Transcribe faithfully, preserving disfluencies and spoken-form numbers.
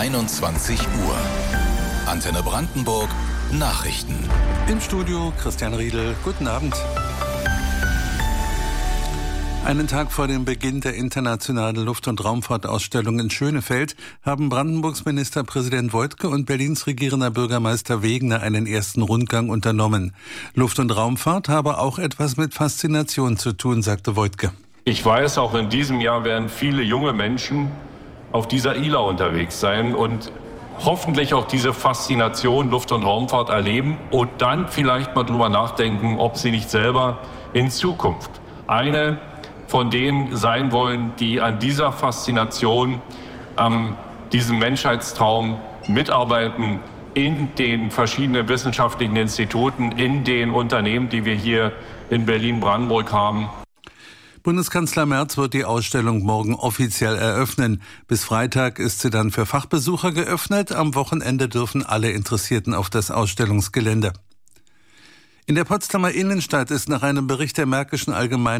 einundzwanzig Uhr. Antenne Brandenburg Nachrichten. Im Studio Christian Riedel. Guten Abend. Einen Tag vor dem Beginn der internationalen Luft- und Raumfahrtausstellung in Schönefeld haben Brandenburgs Ministerpräsident Woidke und Berlins regierender Bürgermeister Wegener einen ersten Rundgang unternommen. Luft- und Raumfahrt habe auch etwas mit Faszination zu tun, sagte Woidke. Ich weiß, auch in diesem Jahr werden viele junge Menschen auf dieser I L A unterwegs sein und hoffentlich auch diese Faszination Luft- und Raumfahrt erleben und dann vielleicht mal drüber nachdenken, ob sie nicht selber in Zukunft eine von denen sein wollen, die an dieser Faszination, an diesem Menschheitstraum mitarbeiten, in den verschiedenen wissenschaftlichen Instituten, in den Unternehmen, die wir hier in Berlin-Brandenburg haben. Bundeskanzler Merz wird die Ausstellung morgen offiziell eröffnen. Bis Freitag ist sie dann für Fachbesucher geöffnet. Am Wochenende dürfen alle Interessierten auf das Ausstellungsgelände. In der Potsdamer Innenstadt ist nach einem Bericht der Märkischen Allgemeinen